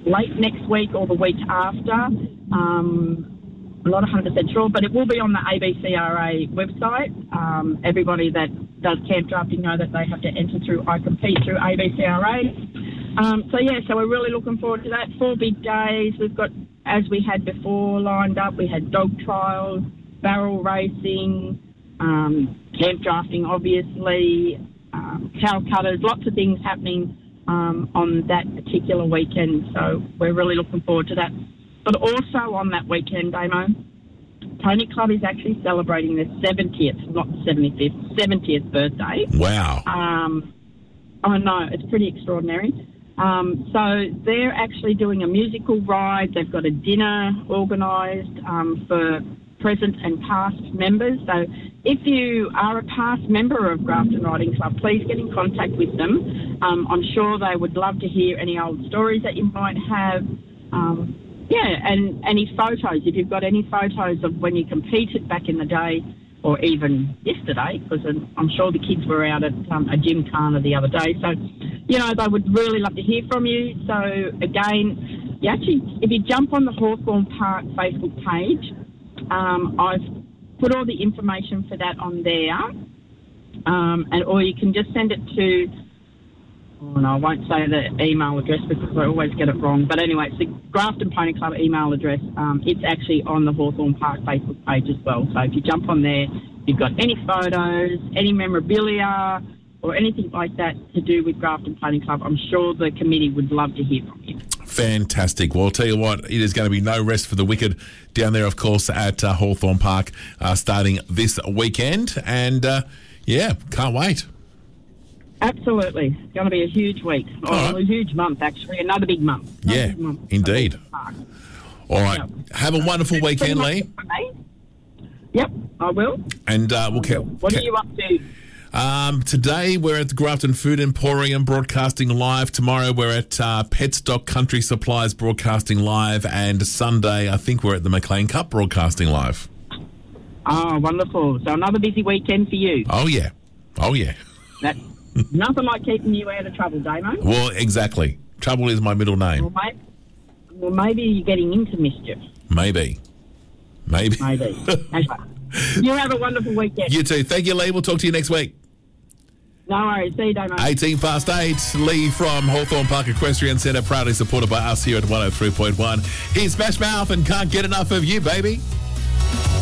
late next week or the week after. I'm not 100% sure, but it will be on the ABCRA website. Everybody that does camp drafting know that they have to enter through I Compete through ABCRA. So we're really looking forward to that. 4 big days. We've got, as we had before, lined up. We had dog trials, barrel racing, camp drafting, obviously, cow cutters, lots of things happening on that particular weekend. So we're really looking forward to that. But also on that weekend, Damo, Pony Club is actually celebrating their 70th, not 75th, 70th birthday. Wow. I know, it's pretty extraordinary. So they're actually doing a musical ride. They've got a dinner organised for present and past members. So if you are a past member of Grafton Riding Club, please get in contact with them. I'm sure they would love to hear any old stories that you might have. And any photos, if you've got any photos of when you competed back in the day or even yesterday, because I'm sure the kids were out at a gymkhana the other day. So, they would really love to hear from you. So, again, if you jump on the Hawthorn Park Facebook page, I've put all the information for that on there, or you can just send it to... Oh, no, I won't say the email address because I always get it wrong. But anyway, it's the Grafton Pony Club email address. It's actually on the Hawthorn Park Facebook page as well. So if you jump on there, if you've got any photos, any memorabilia or anything like that to do with Grafton Pony Club, I'm sure the committee would love to hear from you. Fantastic. Well, I'll tell you what, it is going to be no rest for the wicked down there, of course, at Hawthorn Park starting this weekend. And, can't wait. Absolutely. It's going to be a huge week. A huge month, actually. Another big month. Big month. Indeed. All right. Yep. Have a wonderful weekend, Lee. Yep, I will. And what are you up to? Today we're at the Grafton Food Emporium broadcasting live. Tomorrow we're at Petstock Country Supplies broadcasting live. And Sunday, I think we're at the McLean Cup broadcasting live. Oh, wonderful. So another busy weekend for you. Oh, yeah. That's nothing like keeping you out of trouble, Damo. Well, exactly. Trouble is my middle name. Well, maybe you're getting into mischief. Maybe. Okay. You have a wonderful weekend. You too. Thank you, Lee. We'll talk to you next week. No worries. See you, Damo. 8:18. Lee from Hawthorn Park Equestrian Centre, proudly supported by us here at 103.1. Here's Smash Mouth and Can't Get Enough of You, baby.